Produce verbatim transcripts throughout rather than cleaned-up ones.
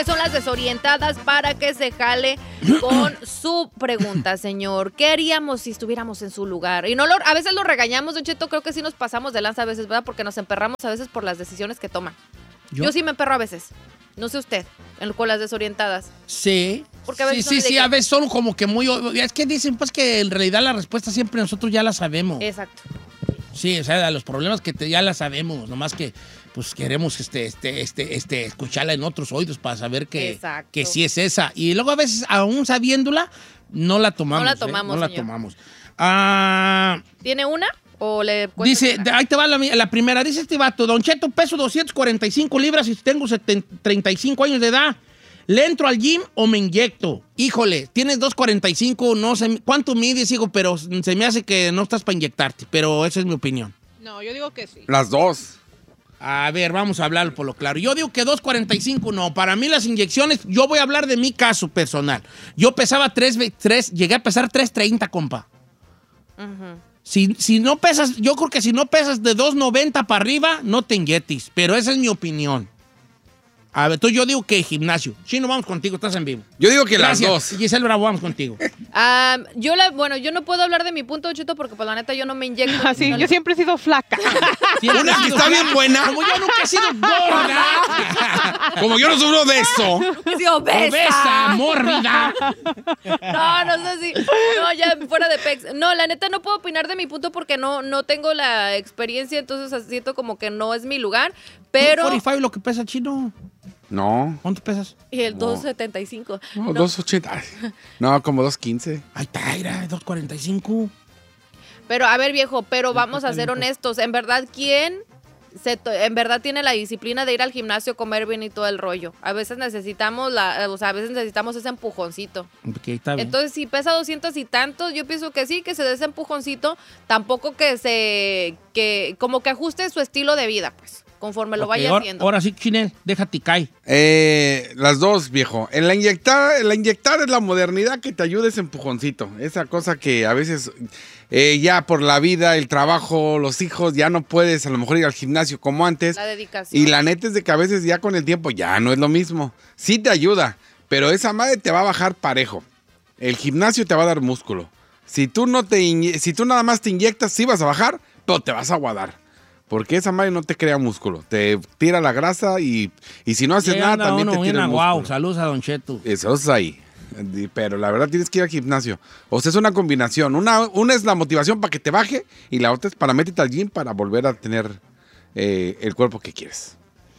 Son las desorientadas para que se jale con su pregunta, señor. ¿Qué haríamos si estuviéramos en su lugar? Y no lo, a veces lo regañamos, Don Cheto, creo que sí nos pasamos de lanza a veces, ¿verdad? Porque nos emperramos a veces por las decisiones que toman. ¿Yo? Yo sí me emperro a veces. No sé usted, con las desorientadas. Sí. Porque a veces sí, sí, sí, que... a veces son como que muy... Es que dicen pues que en realidad la respuesta siempre nosotros ya la sabemos. Exacto. Sí, o sea, los problemas que te, ya la sabemos, nomás que pues queremos este, este, este, este, escucharla en otros oídos para saber que, que sí es esa. Y luego a veces, aún sabiéndola, no la tomamos. No la tomamos, ¿eh? No señor. la tomamos. Ah, ¿Tiene una o le dice, una? Ahí te va la, la primera. Dice este vato, Don Cheto, peso doscientas cuarenta y cinco libras y tengo setenta, treinta y cinco años de edad. ¿Le entro al gym o me inyecto? Híjole, tienes doscientos cuarenta y cinco, no sé cuánto mides, hijo, pero se me hace que no estás para inyectarte. Pero esa es mi opinión. No, yo digo que sí. Las dos. A ver, vamos a hablar por lo claro. Yo digo que doscientos cuarenta y cinco no. Para mí las inyecciones, yo voy a hablar de mi caso personal. Yo pesaba tres, tres llegué a pesar tres treinta, compa. Uh-huh. Si, si no pesas, yo creo que si no pesas de dos noventa para arriba, no te inyectes. Pero esa es mi opinión. A ver, entonces yo digo que gimnasio. Chino, vamos contigo, estás en vivo. Yo digo que Gracias. Las dos. Giselle Bravo, vamos contigo. Uh, yo la, bueno, yo no puedo hablar de mi punto, Cheto, porque pues la neta yo no me inyecto. Ah, sí, no, yo siempre he sido flaca. Una que está bien buena. Como yo nunca he sido gorda. Como yo no sufro de eso. Sí, obesa. Obesa, mórbida. No, no sé si. No, ya fuera de pex. No, la neta no puedo opinar de mi punto porque no, no tengo la experiencia, entonces siento como que no es mi lugar. Pero. cuarenta y cinco lo que pesa, Chino. No. ¿Cuánto pesas? Y el No. dos setenta y cinco. No, No. dos ochenta. No, como dos quince. Ay, Taira, doscientos cuarenta y cinco. Pero, a ver, viejo, pero vamos a ser honestos. En verdad, ¿quién se to- en verdad tiene la disciplina de ir al gimnasio, comer bien y todo el rollo? A veces necesitamos la, o sea, a veces necesitamos ese empujoncito. Okay, está bien. Entonces, si pesa doscientos y tantos, yo pienso que sí, que se dé ese empujoncito. Tampoco que se, que como que ajuste su estilo de vida, pues, conforme lo Okay, vaya ahora, haciendo. Ahora sí, Chinel, déjate caer. Eh, las dos, viejo. En la inyectar, la inyectar es la modernidad que te ayuda ese empujoncito. Esa cosa que a veces eh, ya por la vida, el trabajo, los hijos, ya no puedes a lo mejor ir al gimnasio como antes. La dedicación. Y la neta es de que a veces ya con el tiempo ya no es lo mismo. Sí te ayuda, pero esa madre te va a bajar parejo. El gimnasio te va a dar músculo. Si tú, no te inye- si tú nada más te inyectas, sí vas a bajar, pero te vas a aguadar. Porque esa madre no te crea músculo. Te tira la grasa y, y si no haces nada, también te tira el músculo. Wow, saludos a Don Cheto. Eso es ahí. Pero la verdad tienes que ir al gimnasio. O sea, es una combinación. Una, una es la motivación para que te baje y la otra es para métete al gym para volver a tener eh, el cuerpo que quieres.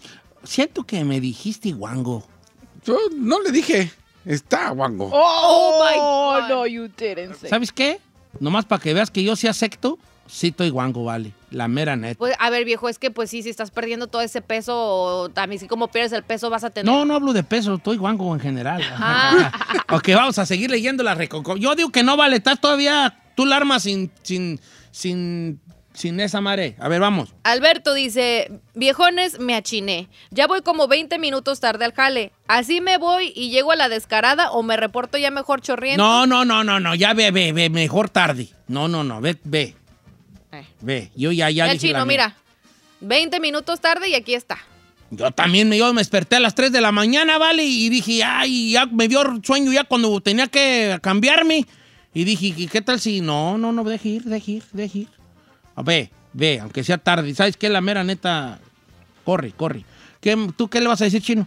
Siento que me dijiste guango. Yo no le dije. Está guango. Oh, my God. no, you didn't say. ¿Sabes qué? Nomás para que veas que yo sí acepto, sí estoy guango, vale. La mera neta. Pues, a ver, viejo, es que pues sí, si estás perdiendo todo ese peso, también si como pierdes el peso vas a tener... No, no hablo de peso, estoy guango en general. Ah. Ok, vamos a seguir leyendo la reconcom. Yo digo que no vale, estás todavía, tú la armas sin, sin, sin, sin esa madre. A ver, vamos. Alberto dice, viejones, me achiné. Ya voy como veinte minutos tarde al jale. Así me voy y llego a la descarada o me reporto ya mejor chorriendo. No, no, no, no, no, ya ve, ve, ve, mejor tarde. No, no, no, ve, ve. Eh. Ve, yo ya, ya El dije la chino, mía. mira, veinte minutos tarde y aquí está. Yo también me, yo me desperté a las tres de la mañana, ¿vale? Y dije, ay, ya me dio sueño ya cuando tenía que cambiarme. Y dije, ¿y qué tal si...? No, no, no, deje ir, deje ir, deje ir. A ver, ve, aunque sea tarde. ¿Sabes qué? La mera neta, corre, corre. ¿Qué, ¿Tú qué le vas a decir, Chino?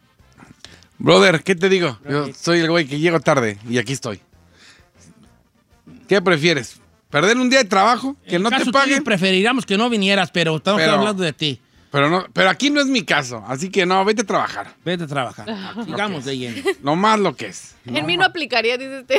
Brother, ¿qué te digo? Yo soy el güey que llego tarde y aquí estoy. ¿Qué prefieres? ¿Perder un día de trabajo? ¿Que En no caso te tuyo, paguen? preferiríamos que no vinieras, pero estamos Pero- hablando de ti. Pero, no, pero aquí no es mi caso, así que no, vete a trabajar. Vete a trabajar. Sigamos de lleno. No más lo que es. En mí no aplicaría, dice este.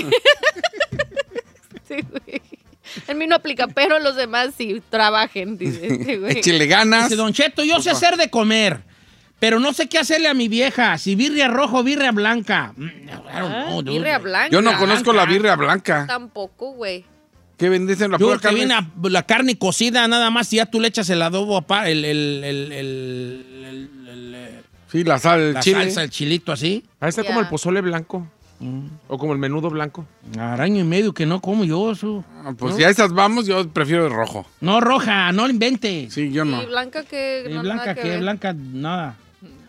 Sí, güey. En mí no aplica, pero los demás sí trabajen, dice este, güey. Échele ganas. Dice Don Cheto, yo sé hacer de comer, pero no sé qué hacerle a mi vieja. Si birria roja o birria blanca. Mm, I don't know, dude. Birria blanca. Yo no conozco la birria blanca. Tampoco, güey. ¿Qué bendicen la Yo pura creo que carne? viene a- la carne cocida nada más y ya tú le echas el adobo, apa- el, el, el, el, el- el- el- Sí, la sal, el la chile. salsa, el chilito así. Ahí está Ya. como el pozole blanco. O como el menudo blanco. Araño y medio que no como yo eso. Ah, pues si a esas vamos, yo prefiero el rojo. No, roja, no lo inventes. Sí, yo no. Y blanca que... Eh, no, blanca nada que, ver. blanca nada.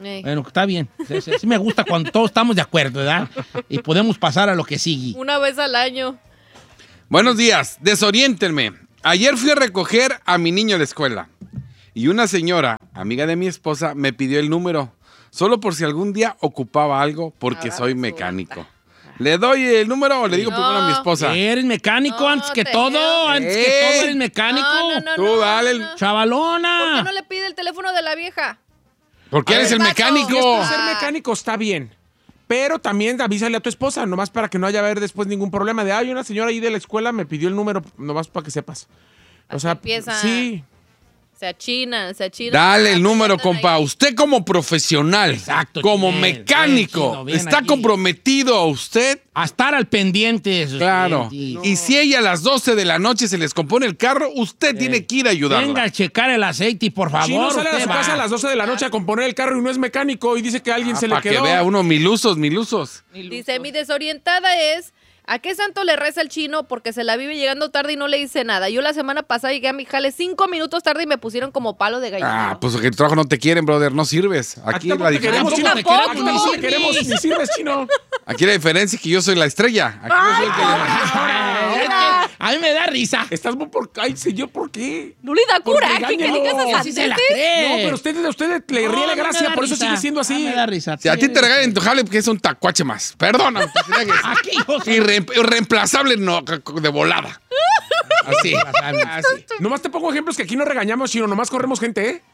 Ey. Bueno, está bien. Sí, sí, sí me gusta cuando todos estamos de acuerdo, ¿verdad? Y podemos pasar a lo que sigue. Una vez al año. Buenos días, desoriéntenme. Ayer fui a recoger a mi niño a la escuela y una señora, amiga de mi esposa, me pidió el número, solo por si algún día ocupaba algo, porque Ahora soy resulta. mecánico. ¿Le doy el número o le digo No. primero a mi esposa? ¿Eres mecánico No, antes que te todo? veo. Antes Eh. que todo eres mecánico. No, no, no, Tú no, dale el- no, no. Chavalona. ¿Por qué no le pide el teléfono de la vieja? Porque A eres ver, el vato. mecánico. Ah. Ser mecánico está bien. Pero también avísale a tu esposa, nomás para que no haya haber después ningún problema. De, ay, una señora ahí de la escuela me pidió el número, nomás para que sepas. O Así sea, empieza. sí. Se achina, se achina. Dale el número, Andan compa. ahí. Usted como profesional, Exacto, como Chinel. mecánico, Bien, chino, bien está aquí. comprometido a usted. A estar al pendiente de sus Claro. clientes. Y si ella a las doce de la noche se les compone el carro, usted tiene que ir a ayudarla. Venga a checar el aceite, por favor. Si no sale a usted su va. casa a las doce de la noche a componer el carro y no es mecánico y dice que a alguien Ah, se le para que quedó. vea uno milusos, milusos. Dice, mi desorientada es, ¿a qué santo le reza el chino? Porque se la vive llegando tarde y no le dice nada. Yo la semana pasada llegué a mi jale cinco minutos tarde y me pusieron como palo de gallina. Ah, pues que el trabajo no te quieren, brother, no sirves. Aquí la tampoco te diferencia. queremos, chino. Tampoco te Aquí queremos, tampoco ni te queremos, ni sirves, chino. Aquí la diferencia es que yo soy la estrella. Aquí yo soy el que le- Ay, es que a mí me da risa. Estás muy por... Ay, señor, ¿por qué? No le da Porque coraje que engáñalo. digas Así esas se la sandeces. cree. No, pero usted, a usted le No, ríe la no me gracia, da por eso risa. sigue siendo así. No me da risa. Si a ti te regalan en tu jale, porque es un tacuache más. Perdona. Aquí, hijo. Irre- Irreemplazable no, de volada. Así. Así. Nomás te pongo ejemplos que aquí no regañamos, chino, nomás corremos gente, ¿eh?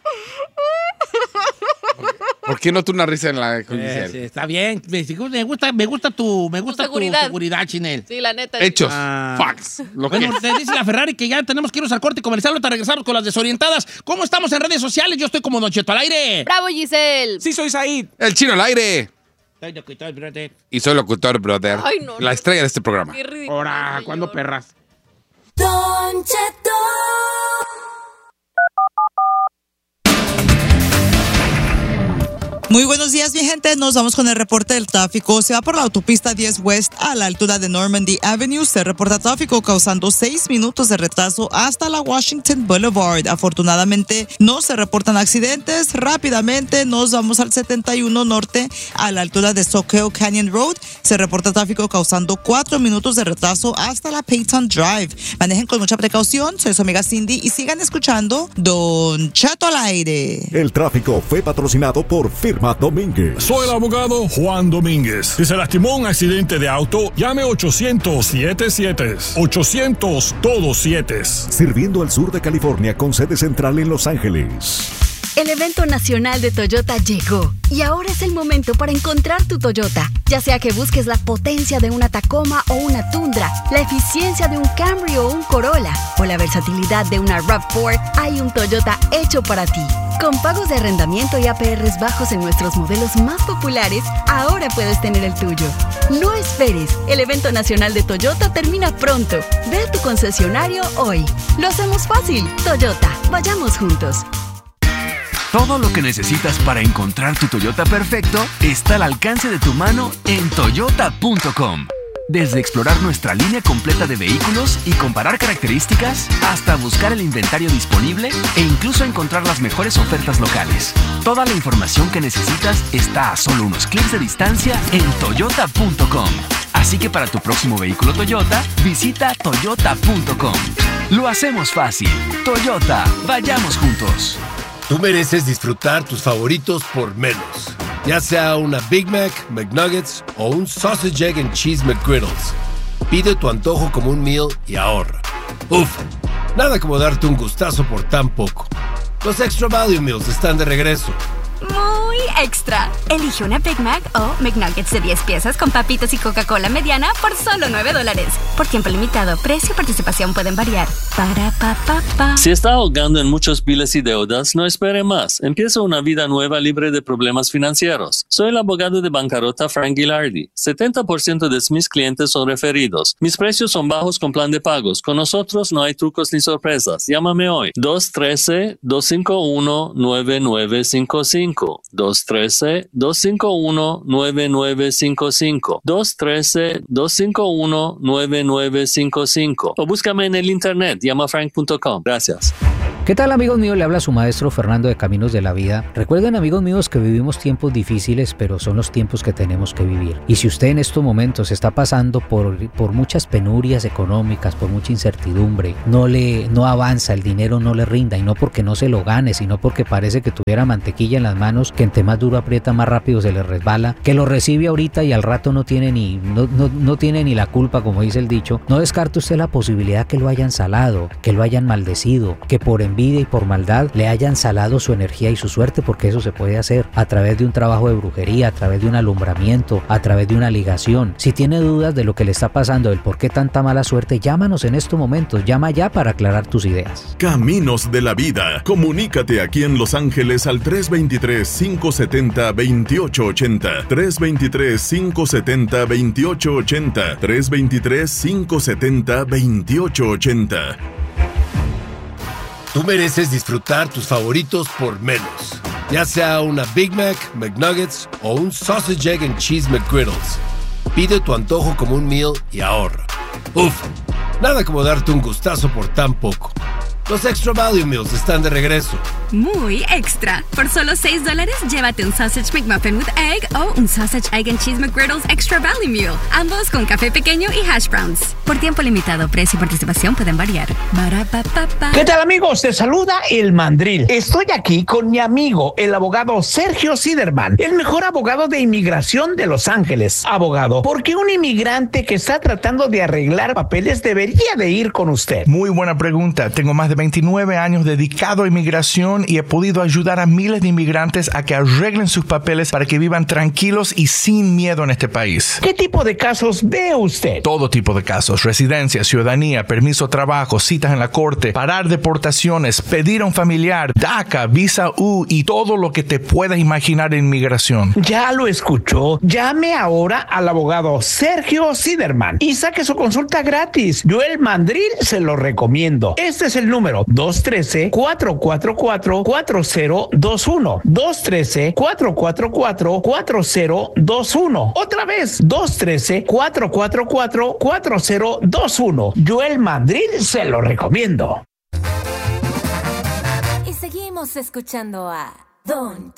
¿Por qué no tú una risa en la Eh, judicial? sí, está bien. Me me gusta, me gusta tu, me gusta tu seguridad. seguridad, Chinel. Sí, la neta. Hechos. Ah. Facts. Lo que Bueno, es. te dice la Ferrari que ya tenemos que irnos al corte comercial. Ahorita regresamos con las desorientadas. ¿Cómo estamos en redes sociales? Yo estoy como Don Cheto al aire. Bravo, Giselle. Sí, soy Said. El chino al aire. Y soy locutor, brother. Ay, no, La no. estrella de este programa. Qué ridículo, Ahora, señor. ¿cuándo perras? Don Cheto. Muy buenos días, mi gente. Nos vamos con el reporte del tráfico. Se va por la autopista diez West a la altura de Normandy Avenue. Se reporta tráfico causando seis minutos de retraso hasta la Washington Boulevard. Afortunadamente, no se reportan accidentes. Rápidamente nos vamos al setenta y uno Norte a la altura de Soquel Canyon Road. Se reporta tráfico causando cuatro minutos de retraso hasta la Peyton Drive. Manejen con mucha precaución. Soy su amiga Cindy y sigan escuchando Don Cheto al aire. El tráfico fue patrocinado por Firma Domínguez. Soy el abogado Juan Domínguez. Si se lastimó en un accidente de auto, llame ochocientos siete siete. ochocientos todos siete. Sirviendo al sur de California con sede central en Los Ángeles. El evento nacional de Toyota llegó y ahora es el momento para encontrar tu Toyota. Ya sea que busques la potencia de una Tacoma o una Tundra, la eficiencia de un Camry o un Corolla o la versatilidad de una RAV cuatro, hay un Toyota hecho para ti. Con pagos de arrendamiento y A P Rs bajos en nuestros modelos más populares, ahora puedes tener el tuyo. No esperes, el evento nacional de Toyota termina pronto. Ve a tu concesionario hoy. Lo hacemos fácil. Toyota, vayamos juntos. Todo lo que necesitas para encontrar tu Toyota perfecto está al alcance de tu mano en toyota punto com. Desde explorar nuestra línea completa de vehículos y comparar características, hasta buscar el inventario disponible e incluso encontrar las mejores ofertas locales. Toda la información que necesitas está a solo unos clics de distancia en toyota punto com. Así que para tu próximo vehículo Toyota, visita toyota punto com. Lo hacemos fácil. Toyota, vayamos juntos. Tú mereces disfrutar tus favoritos por menos. Ya sea una Big Mac, McNuggets o un Sausage, Egg and Cheese McGriddles. Pide tu antojo como un meal y ahorra. Uf, nada como darte un gustazo por tan poco. Los Extra Value Meals están de regreso. Muy extra. Elige una Big Mac o McNuggets de diez piezas con papitas y Coca-Cola mediana por solo nueve dólares. Por tiempo limitado, precio y participación pueden variar. Para pa pa pa. Si está ahogando en muchos biles y deudas, no espere más. Empieza una vida nueva libre de problemas financieros. Soy el abogado de bancarrota Frank Gilardi. setenta por ciento de mis clientes son referidos. Mis precios son bajos con plan de pagos. Con nosotros no hay trucos ni sorpresas. Llámame hoy. dos uno tres, dos cinco uno, nueve nueve cinco cinco. dos uno tres, dos cinco uno, nueve nueve cinco cinco. dos uno tres, dos cinco uno, nueve nueve cinco cinco. O búscame en el internet. Llama frank punto com. Gracias. ¿Qué tal, amigos míos? Le habla su maestro Fernando de Caminos de la Vida. Recuerden, amigos míos, que vivimos tiempos difíciles, pero son los tiempos que tenemos que vivir. Y si usted en estos momentos está pasando por, por muchas penurias económicas, por mucha incertidumbre, no le no avanza, el dinero no le rinda, y no porque no se lo gane, sino porque parece que tuviera mantequilla en las manos, que entre más duro aprieta, más rápido se le resbala, que lo recibe ahorita y al rato no tiene ni, no, no, no tiene ni la culpa, como dice el dicho. No descarte usted la posibilidad que lo hayan salado, que lo hayan maldecido, que por envidia y por maldad le hayan salado su energía y su suerte, porque eso se puede hacer a través de un trabajo de brujería, a través de un alumbramiento, a través de una ligación. Si tiene dudas de lo que le está pasando, del por qué tanta mala suerte, llámanos en estos momentos, llama ya para aclarar tus ideas. Caminos de la Vida. Comunícate aquí en Los Ángeles al tres dos tres, cinco siete cero, dos ocho ocho cero, tres dos tres, cinco siete cero, dos ocho ocho cero, tres dos tres, cinco siete cero, dos ocho ocho cero. Tú mereces disfrutar tus favoritos por menos. Ya sea una Big Mac, McNuggets o un Sausage, Egg and Cheese McGriddles. Pide tu antojo como un meal y ahorra. Uf, nada como darte un gustazo por tan poco. Los Extra Value Meals están de regreso. Muy extra. Por solo seis dólares, llévate un Sausage McMuffin with Egg o un Sausage, Egg and Cheese McGriddles Extra Value Meal. Ambos con café pequeño y hash browns. Por tiempo limitado, precio y participación pueden variar. Ba-ra-pa-pa-pa. ¿Qué tal, amigos? Te saluda el Mandril. Estoy aquí con mi amigo, el abogado Sergio Siderman, el mejor abogado de inmigración de Los Ángeles. Abogado, ¿por qué un inmigrante que está tratando de arreglar papeles debería de ir con usted? Muy buena pregunta. Tengo más de veintinueve años dedicado a inmigración y he podido ayudar a miles de inmigrantes a que arreglen sus papeles para que vivan tranquilos y sin miedo en este país. ¿Qué tipo de casos ve usted? Todo tipo de casos: residencia, ciudadanía, permiso de trabajo, citas en la corte, parar deportaciones, pedir a un familiar, DACA, visa U y todo lo que te puedas imaginar en inmigración. Ya lo escuchó. Llame ahora al abogado Sergio Siderman y saque su consulta gratis. Yo, el Mandril, se lo recomiendo. Este es el número dos uno tres, cuatro cuatro cuatro, cuatro cero dos uno. dos uno tres, cuatro cuatro cuatro, cuatro cero dos uno. Otra vez, dos uno tres, cuatro cuatro cuatro, cuatro cero dos uno. Yo, el Madrid, se lo recomiendo. Y seguimos escuchando a Don